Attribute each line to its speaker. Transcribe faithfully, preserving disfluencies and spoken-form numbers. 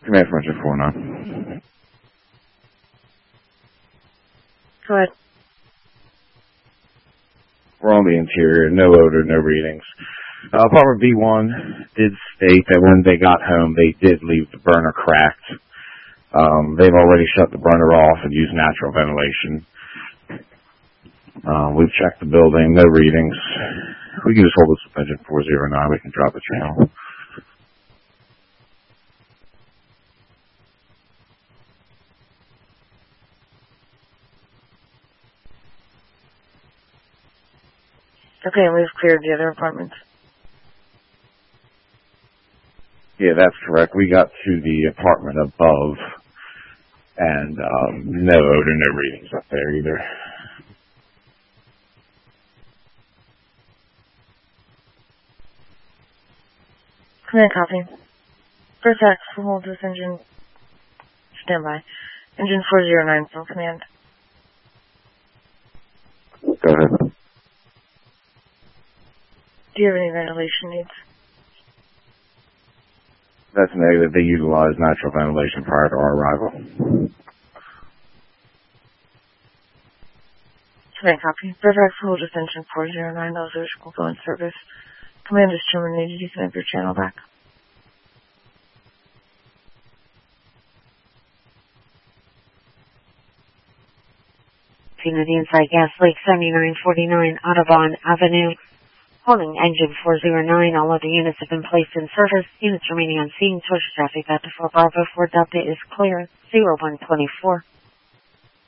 Speaker 1: Command from engine four nine.
Speaker 2: Go ahead.
Speaker 1: We're on the interior, no odor, no readings. Uh, apartment B one did state that when they got home, they did leave the burner cracked. Um, they've already shut the burner off and used natural ventilation. Uh, we've checked the building, no readings. We can just hold this with engine four zero nine. We can drop the channel.
Speaker 2: Okay, we've cleared the other apartments.
Speaker 1: Yeah, that's correct. We got to the apartment above, and um, no odor, no readings up there either.
Speaker 2: Command copy. First X, we'll hold this engine. Standby. Engine four zero nine, full command.
Speaker 1: Go ahead.
Speaker 2: Do you have any ventilation needs?
Speaker 1: That's negative. They utilized natural ventilation prior to our arrival.
Speaker 2: Command copy. Perfect. Hold this engine four zero nine. Those will go in service. Command is terminated. You can have your channel back.
Speaker 3: Unity inside Gas Lake seventy-nine forty-nine Audubon Avenue. Holding engine four zero nine. All other units have been placed in service. Units remaining on scene. Social traffic back to four Bravo four Delta is clear. zero one twenty-four.